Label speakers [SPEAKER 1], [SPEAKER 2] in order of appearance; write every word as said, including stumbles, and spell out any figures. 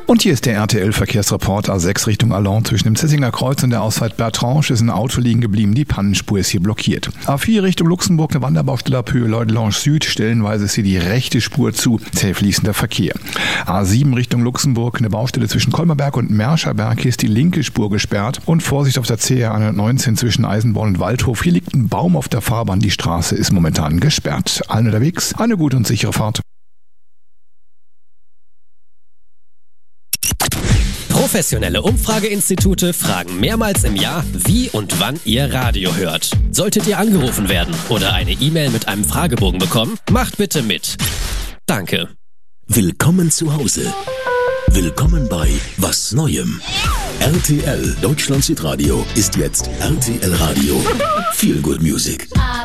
[SPEAKER 1] Und hier ist der R T L-Verkehrsreport A sechs Richtung Allons. Zwischen dem Zessinger Kreuz und der Ausfahrt Bertrange ist ein Auto liegen geblieben. Die Pannenspur ist hier blockiert. A vier Richtung Luxemburg, eine Wanderbaustelle ab Höhe Leudelange Süd. Stellenweise ist hier die rechte Spur zu. Zäh fließender Verkehr. A sieben Richtung Luxemburg, eine Baustelle zwischen Kolmerberg und Merscherberg. Hier ist die linke Spur gesperrt. Und Vorsicht auf der C R hundertneunzehn zwischen Eisenborn und Waldhof. Hier liegt ein Baum auf der Fahrbahn. Die Straße ist momentan gesperrt. Allen unterwegs eine gute und sichere Fahrt.
[SPEAKER 2] Professionelle Umfrageinstitute fragen mehrmals im Jahr, wie und wann ihr Radio hört. Solltet ihr angerufen werden oder eine E-Mail mit einem Fragebogen bekommen, macht bitte mit. Danke.
[SPEAKER 3] Willkommen zu Hause. Willkommen bei Was Neuem. R T L Deutschland Südradio ist jetzt R T L Radio. Feel Good Music.